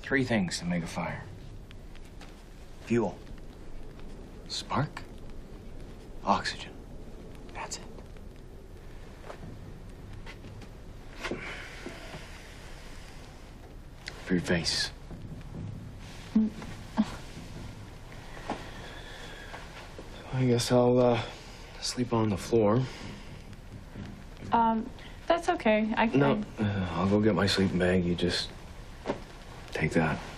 Three things to make a fire. Fuel. Spark. Oxygen. That's it. For your face. I guess I'll sleep on the floor. That's okay. I can. No, I'll go get my sleeping bag. You just take that.